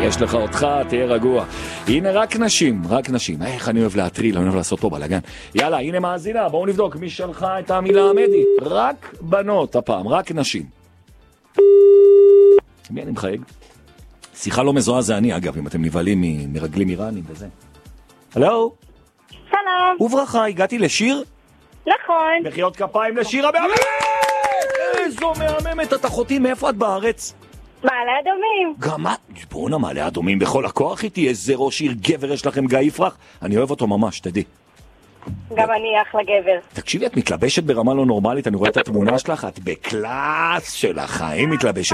יש לך אותך, תהיה רגוע. הנה רק נשים, רק נשים. איך אני אוהב להטריל, אני אוהב לעשות פה בלגן. יאללה, הנה מאזינה, בואו נבדוק מי שלחה את המילה המדית. רק בנות הפעם, רק נשים. מי אני מחייג? שיחה לא מזוהה זה אני, אגב, אם אתם נבהלים מרגלים איראנים וזה. הלו? שלום. וברכה, הגעתי לשיר? נכון. מחיאות כפיים לשיר המאממת! איזו מהממת, את אחותי, מאיפה את בארץ? מעלה אדומים. גם את? בואו מעלה אדומים בכל הכוח איתי, איזה ראש עיר גבר יש לכם, גיא יפרח. אני אוהב אותו ממש, תדעי. גם אני אחלה גבר. תקשיבי, את מתלבשת ברמה לא נורמלית, אני רואה את התמונה שלך, את בקלאס של החיים מתלבשת.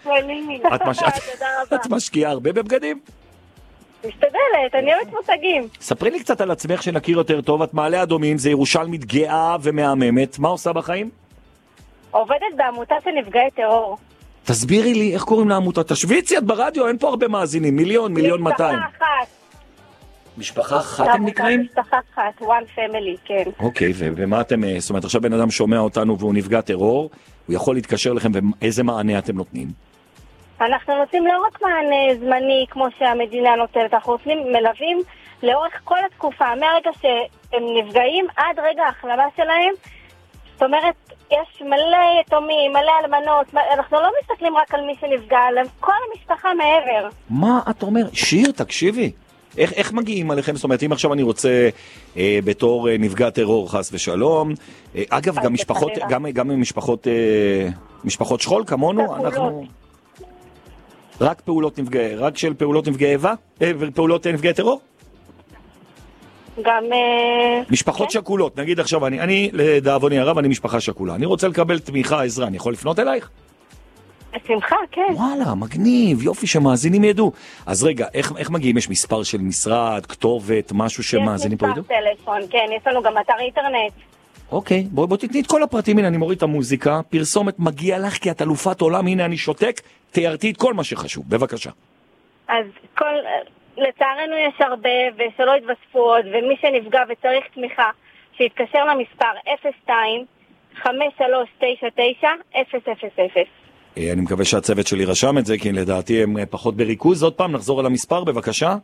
את משקיעה הרבה בבגדים? משתדלת, אני אוהבת מושגים. ספרי לי קצת על עצמך שנכיר יותר טוב, את מעלה אדומים, זה ירושלמית גאה ומהממת, מה עושה בחיים? עובדת בעמותה של נפגעי טרור. תסבירי לי איך קוראים לעמותה, תשוויצי, את ברדיו, אין פה הרבה מאזינים, מיליון 200. משפחה אחת. משפחה אחת הם נקראים? משפחה אחת, one family, כן. אוקיי, ומה אתם, זאת אומרת, עכשיו בן אדם שומע אותנו והוא נפגע טרור, הוא יכול להתקשר לכם, ואיזה מענה אתם נותנים? אנחנו נותנים לא רק מענה זמני כמו שהמדינה נותנת, אנחנו מלווים לאורך כל התקופה, מהרגע שהם נפגעים עד רגע ההחלמה שלהם. זאת אומרת, יש מלא יתומים, מלא אלמנות, אנחנו לא מסתכלים רק על מי שנפגע, על כל המשפחה מעבר. מה את אומר? שיר, תקשיבי. איך מגיעים עליכם? זאת אומרת, אם עכשיו אני רוצה בתור נפגע טרור חס ושלום, אגב, גם משפחות, גם משפחות שכול כמונו, אנחנו... רק פעולות נפגעי, רק של פעולות נפגעי איבה? ופעולות נפגעי טרור? גם... משפחות שקולות, נגיד עכשיו, אני לדאבוני הרב, אני משפחה שקולה. אני רוצה לקבל תמיכה, עזרה, אני יכול לפנות אלייך? בשמחה, כן. וואלה, מגניב, יופי שמאזינים ידעו. אז רגע, איך מגיעים? יש מספר של משרד, כתובת, משהו שמאזינים פה ידעו? יש מספר טלפון, כן, יש לנו גם אתר אינטרנט. אוקיי, בואי תתני את כל הפרטים, הנה אני מוריד את המוזיקה, פרסומת מגיע לך כי את אלופת עולם, הנה אני שותק, תיארתי את כל מה שחשוב, בבקשה. אז לצערנו יש הרבה ושלא יתווספו עוד, ומי שנפגע וצריך תמיכה, שיתקשר למספר 02-5399-000. אני מקווה שהצוות שלי רשם את זה, כי לדעתי הם פחות בריכוז. עוד פעם, נחזור על המספר, בבקשה.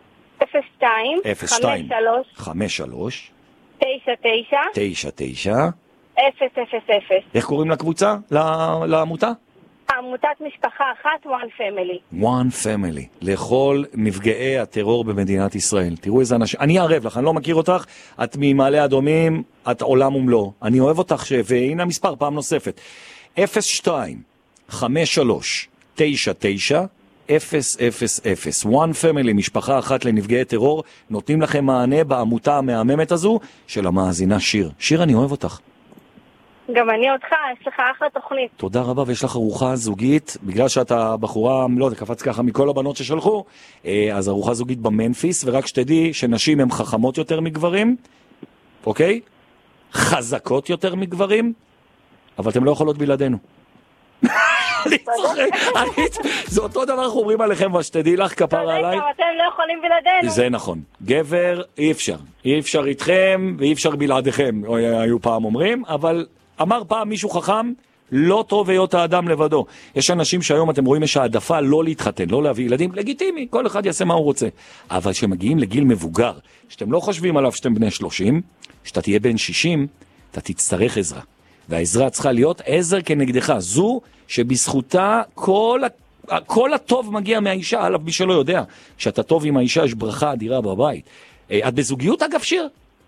02-53-99-000. איך קוראים לקבוצה? לעמותה? עמותת משפחה אחת, one family. one family, לכל נפגעי הטרור במדינת ישראל. תראו איזה אנשים, אני אערב לך, אני לא מכיר אותך, את ממעלה אדומים, את עולם ומלוא. אני אוהב אותך, והנה המספר, פעם נוספת. 02-53-99-000. one family, משפחה אחת לנפגעי טרור, נותנים לכם מענה בעמותה המהממת הזו של המאזינה שיר. שיר, אני אוהב אותך. גם אני אותך, יש לך אחלה תוכנית. תודה רבה, ויש לך ארוחה זוגית, בגלל שאתה בחורה, לא, זה קפץ ככה מכל הבנות ששלחו, אז ארוחה זוגית במנפיס, ורק שתדעי שנשים הן חכמות יותר מגברים, אוקיי? חזקות יותר מגברים, אבל אתן לא יכולות בלעדינו. אני צוחק, זה אותו דבר אנחנו אומרים עליכם, אבל שתדעי לך כפר עליי. אתם לא יכולים בלעדינו. זה נכון, גבר אי אפשר, אי אפשר איתכם ואי אפשר בלעדיכם, היו פעם אומרים, אבל אמר פעם מישהו חכם, לא טוב היות האדם לבדו. יש אנשים שהיום אתם רואים יש העדפה לא להתחתן, לא להביא ילדים, לגיטימי, כל אחד יעשה מה הוא רוצה. אבל שמגיעים לגיל מבוגר, שאתם לא חושבים עליו שאתם בני 30, שאתה תהיה בן 60, אתה תצטרך עזרה. והעזרה צריכה להיות עזר כנגדך, זו שבזכותה כל הטוב מגיע מהאישה, עליו מי שלא יודע. כשאתה טוב עם האישה יש ברכה אדירה בבית. את בזוגיות אגב שיר?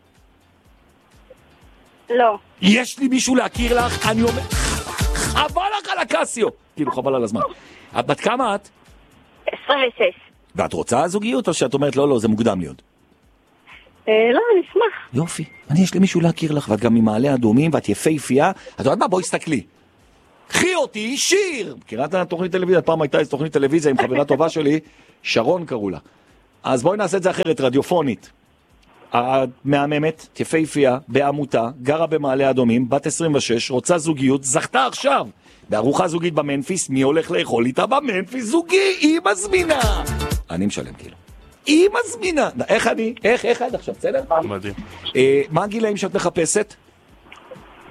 לא. יש לי מישהו להכיר לך, אני אומר, חבל לך על הקסיו. כאילו חבל על הזמן. את בת כמה את? 26. ואת רוצה זוגיות או שאת אומרת לא, זה מוקדם להיות? לא, אני אשמח. יופי, יש לי מישהו להכיר לך, ואת גם ממעלה אדומים, ואת יפהפייה. את יודעת מה? בואי הסתכלי. קחי אותי, שיר! מכירה את התוכנית טלוויזיה? פעם הייתה איזו תוכנית טלוויזיה עם חברה טובה שלי, שרון קראו לה. אז בואי נעשה את זה אחרת, רדיופונית. המהממת, יפהפייה, בעמותה, גרה במעלה אדומים, בת 26, רוצה זוגיות, זכתה עכשיו. בארוחה זוגית במנפיס, מי הולך לאכול איתה במנפיס? זוגי, היא מזמינה. אני משלם כאילו. היא מזמינה. איך אני? איך עד עכשיו, בסדר? מדהים. מה הגילאים שאת מחפשת?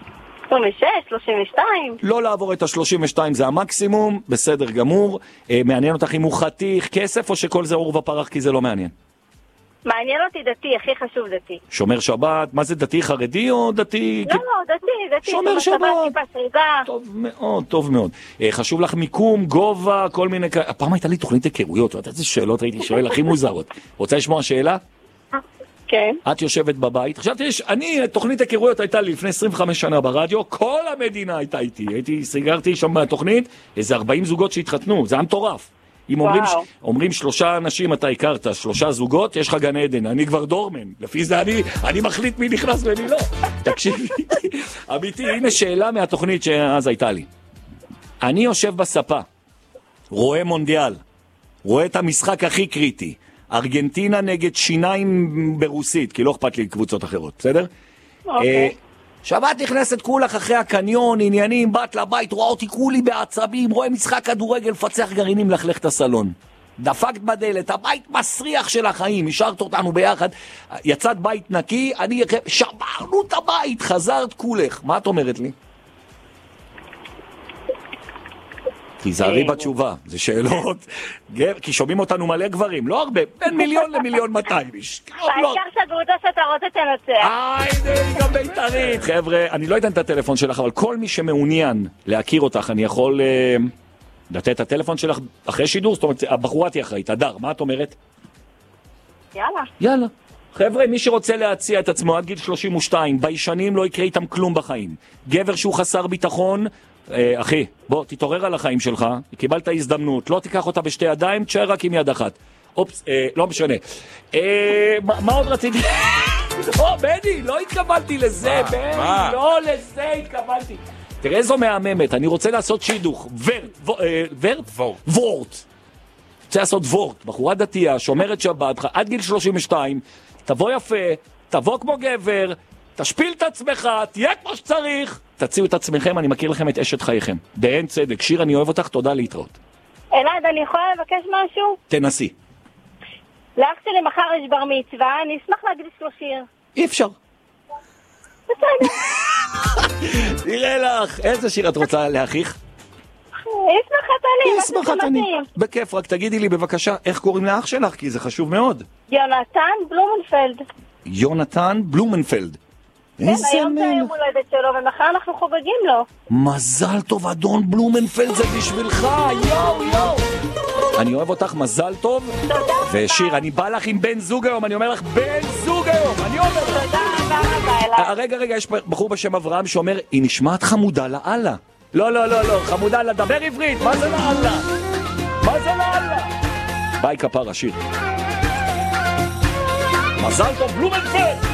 26, 32. לא לעבור את ה-32 זה המקסימום, בסדר גמור. מעניין אותך אם הוא חתיך, כסף, או שכל זה אור ופרח כי זה לא מעניין? מעניין אותי דתי, הכי חשוב דתי. שומר שבת, מה זה דתי חרדי או דתי? לא, דתי. שומר שבת. טיפה סריגה. טוב מאוד, טוב מאוד. חשוב לך מיקום, גובה, כל מיני... הפעם הייתה לי תוכנית היכרויות, אתה יודע איזה שאלות הייתי שואל הכי מוזרות. רוצה לשמוע שאלה? כן. את יושבת בבית, חשבתי, תוכנית היכרויות הייתה לי לפני 25 שנה ברדיו, כל המדינה הייתה איתי, סגרתי שם בתוכנית, איזה 40 זוגות שהתחתנו, זה היה מטורף. אם אומרים 3 אנשים אתה הכרת, 3 זוגות, יש לך גן עדן, אני כבר דורמן, לפי זה אני מחליט מי נכנס ומי לא. תקשיבי, אמיתי, הנה שאלה מהתוכנית שאז הייתה לי. אני יושב בספה, רואה מונדיאל, רואה את המשחק הכי קריטי, ארגנטינה נגד שיניים ברוסית, כי לא אכפת לי קבוצות אחרות, בסדר? אוקיי. שבת נכנסת כולך אחרי הקניון, עניינים, בת לבית, רואה אותי כולי בעצבים, רואה משחק כדורגל, פצח גרעינים, לחלך את הסלון. דפקת בדלת, הבית מסריח של החיים, השארת אותנו ביחד, יצאת בית נקי, שברנו את הבית, חזרת כולך. מה את אומרת לי? תיזהרי בתשובה, זה שאלות, כי שומעים אותנו מלא גברים, לא הרבה, בין 1,000,000 ל1,200,000 איש. העיקר שהקבוצה שאתה רוצה תנצח. הנה, גם בית"רית. חבר'ה, אני לא אתן את הטלפון שלך, אבל כל מי שמעוניין להכיר אותך, אני יכול לתת את הטלפון שלך אחרי שידור, זאת אומרת, הבחורה תהיה אחראית, הדר, מה את אומרת? יאללה. חבר'ה, מי שרוצה להציע את עצמו עד גיל 32, ביישנים לא יקרה איתם כלום בחיים. גבר שהוא חסר ביטחון, אחי, בוא, תתעורר על החיים שלך, קיבלת הזדמנות, לא תיקח אותה בשתי ידיים, תשאר רק עם יד אחת. אופס, לא משנה. מה עוד רציתי? לא, בני, לא התכוונתי לזה, בני, לא לזה התכוונתי. תראה איזו מהממת, אני רוצה לעשות שידוך. וורט. רוצה לעשות וורט, בחורה דתייה, שומרת שבת, עד גיל 32, תבוא יפה, תבוא כמו גבר, תשפיל את עצמך, תהיה כמו שצריך, תציעו את עצמכם, אני מכיר לכם את אשת חייכם. באין צדק. שיר, אני אוהב אותך, תודה, להתראות. אלעד, אני יכולה לבקש משהו? תנסי. לאח שלי מחר יש בר מצווה, אני אשמח להקדיש לו שיר. אי אפשר. בסדר. נראה לך, איזה שיר את רוצה להכיך? ישמח חתני. בכיף, רק תגידי לי בבקשה, איך קוראים לאח שלך? כי זה חשוב מאוד. יונתן בלומנפלד. יונתן בלומנפלד. כן, היום זה היום הולדת שלו, ומחר אנחנו חוגגים לו. מזל טוב, אדון בלומנפלד, זה בשבילך, יואו. אני אוהב אותך, מזל טוב. תודה. ושיר, אני בא לך עם בן זוג היום, אני אומר לך, בן זוג היום, אני אומר לך. תודה רבה אליי. רגע, יש בחור בשם אברהם שאומר, היא נשמעת חמודה לאללה. לא, חמודה לדבר עברית, מה זה לאללה? מה זה לאללה? ביי כפרה, שיר. מזל טוב, בלומנפלד!